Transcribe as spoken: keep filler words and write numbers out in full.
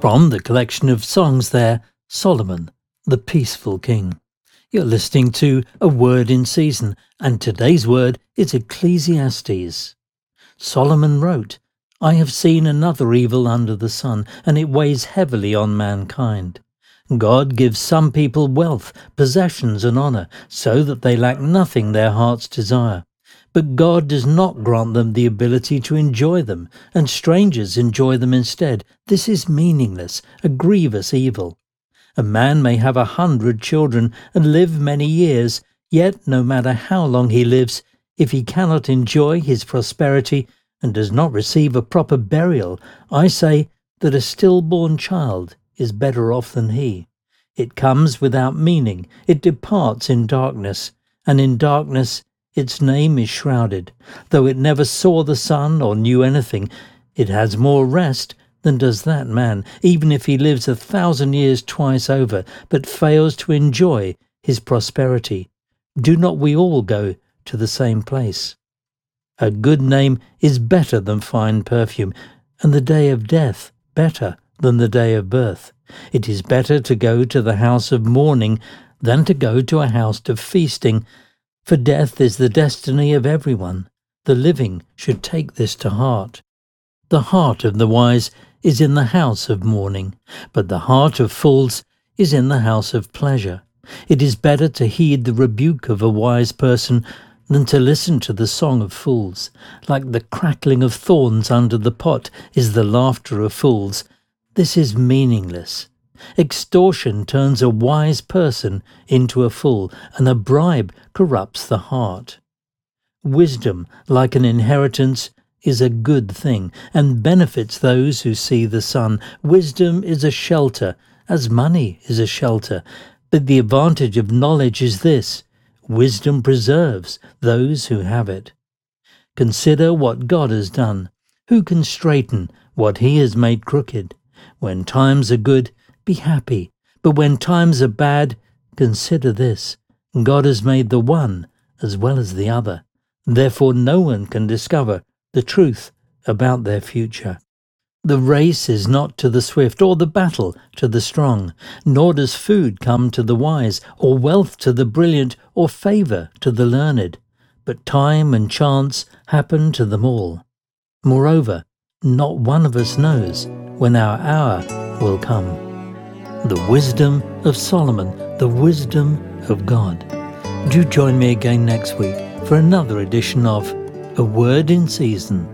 From the collection of songs there, Solomon, the Peaceful King. You're listening to A Word in Season, and today's word is Ecclesiastes. Solomon wrote, I have seen another evil under the sun, and it weighs heavily on mankind. God gives some people wealth, possessions and honour, so that they lack nothing their hearts desire. But God does not grant them the ability to enjoy them, and strangers enjoy them instead. This is meaningless, a grievous evil. A man may have a hundred children and live many years, yet no matter how long he lives, if he cannot enjoy his prosperity and does not receive a proper burial, I say that a stillborn child is better off than he. It comes without meaning, it departs in darkness, and in darkness its name is shrouded. Though it never saw the sun or knew anything, it has more rest than does that man, even if he lives a thousand years twice over, but fails to enjoy his prosperity. Do not we all go to the same place? A good name is better than fine perfume, and the day of death better than the day of birth. It is better to go to the house of mourning than to go to a house of feasting, for death is the destiny of everyone. The living should take this to heart. The heart of the wise is in the house of mourning, but the heart of fools is in the house of pleasure. It is better to heed the rebuke of a wise person than to listen to the song of fools. Like the crackling of thorns under the pot is the laughter of fools. This is meaningless. Extortion turns a wise person into a fool, and a bribe corrupts the heart. Wisdom, like an inheritance, is a good thing, and benefits those who see the sun. Wisdom is a shelter, as money is a shelter. But the advantage of knowledge is this: wisdom preserves those who have it. Consider what God has done. Who can straighten what he has made crooked? When times are good, be happy, but when times are bad, consider this: God has made the one as well as the other. Therefore no one can discover the truth about their future. The race is not to the swift, or the battle to the strong, nor does food come to the wise, or wealth to the brilliant, or favour to the learned. But time and chance happen to them all. Moreover, not one of us knows when our hour will come. The wisdom of Solomon, the wisdom of God. Do join me again next week for another edition of A Word in Season.